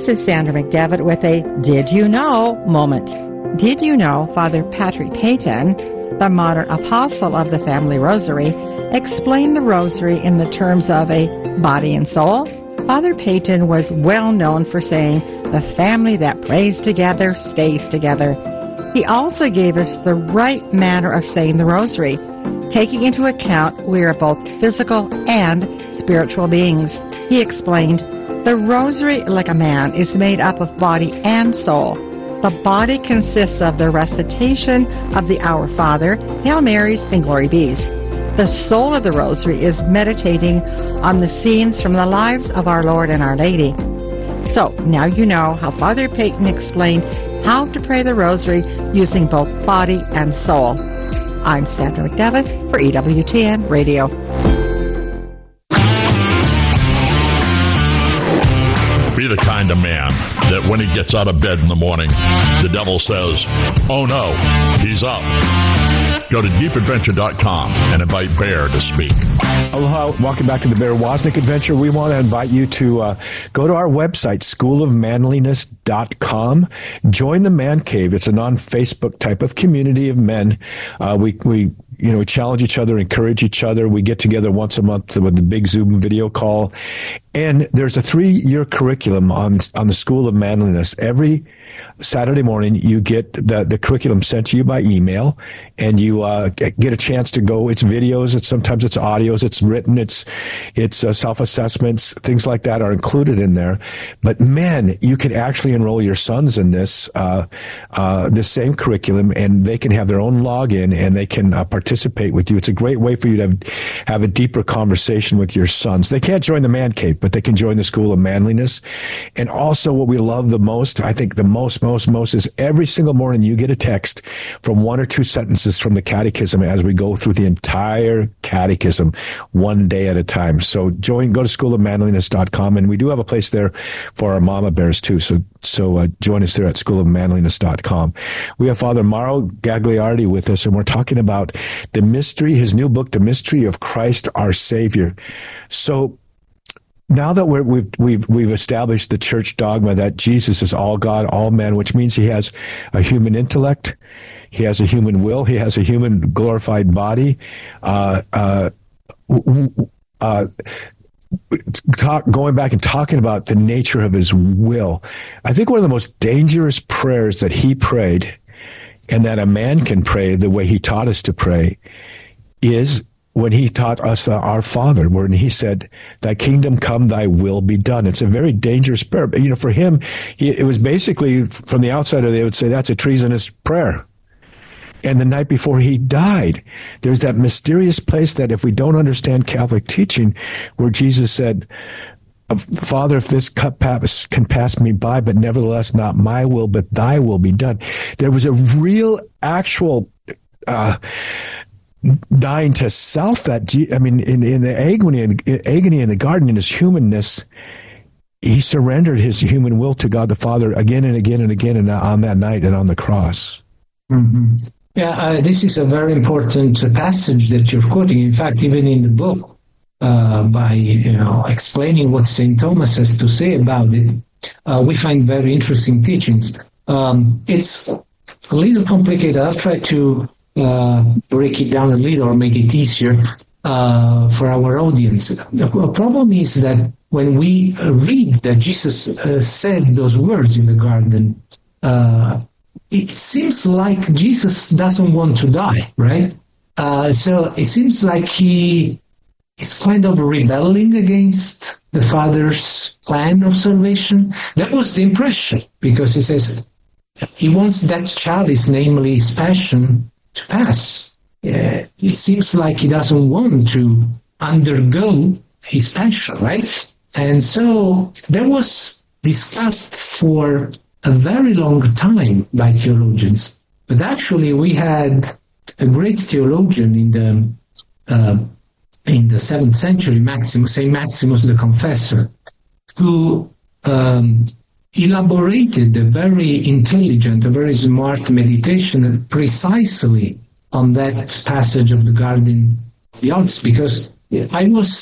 This is Sandra McDevitt with a Did You Know moment. Did you know Father Patrick Peyton, the modern apostle of the Family Rosary, explained the Rosary in the terms of a body and soul? Father Peyton was well known for saying, the family that prays together stays together. He also gave us the right manner of saying the Rosary, taking into account we are both physical and spiritual beings. He explained, the Rosary, like a man, is made up of body and soul. The body consists of the recitation of the Our Father, Hail Marys, and Glory Bees. The soul of the Rosary is meditating on the scenes from the lives of our Lord and Our Lady. So, now you know how Father Peyton explained how to pray the Rosary using both body and soul. I'm Sandra McDevitt for EWTN Radio. Be the kind of man that when he gets out of bed in the morning, the devil says, oh no, he's up. Go to deepadventure.com and invite Bear to speak. Aloha, welcome back to the Bear Wozniak Adventure. We want to invite you to go to our website, schoolofmanliness.com. Join the Man Cave. It's a non-Facebook type of community of men. We challenge each other, encourage each other. We get together once a month with the big Zoom video call. And there's a 3-year curriculum on the School of Manliness. Every Saturday morning, you get the curriculum sent to you by email, and you get a chance to go. It's videos, sometimes it's audios, it's written, it's self-assessments, things like that are included in there. But men, you can actually enroll your sons in this same curriculum, and they can have their own login, and they can participate with you. It's a great way for you to have a deeper conversation with your sons. They can't join the Man Cave, but they can join the School of Manliness. And also what we love the most, I think the most is every single morning you get a text from 1 or 2 sentences from the Catechism as we go through the entire Catechism one day at a time. So go to schoolofmanliness.com, and we do have a place there for our mama bears too. So join us there at schoolofmanliness.com. We have Father Mauro Gagliardi with us, and we're talking about the mystery, his new book, The Mystery of Christ Our Savior. So now that we've established the church dogma that Jesus is all God, all man, which means he has a human intellect, he has a human will, he has a human glorified body. Going back and talking about the nature of his will, I think one of the most dangerous prayers that he prayed, and that a man can pray the way he taught us to pray, is when he taught us our Father, when he said, thy kingdom come, thy will be done. It's a very dangerous prayer. But, for him, it was basically, from the outsider, they would say that's a treasonous prayer. And the night before he died, there's that mysterious place that if we don't understand Catholic teaching, where Jesus said, Father, if this cup can pass me by, but nevertheless not my will, but thy will be done. There was a real, actual dying to self that, in the agony in the garden, in his humanness, he surrendered his human will to God the Father again and again and again, and on that night and on the cross. Mm-hmm. Yeah, this is a very important passage that you're quoting. In fact, even in the book, by explaining what St. Thomas has to say about it, we find very interesting teachings. It's a little complicated. I'll try to break it down a little or make it easier for our audience. The problem is that when we read that Jesus said those words in the garden, it seems like Jesus doesn't want to die, right? So it seems like he is kind of rebelling against the Father's plan of salvation. That was the impression, because he says he wants that chalice, namely his passion, to pass. It seems like he doesn't want to undergo his passion, right? And so that was discussed for a very long time by theologians. But actually we had a great theologian in the 7th century, St. Maximus the Confessor, who elaborated a very intelligent, a very smart meditation precisely on that passage of the Garden of the Olives, because I was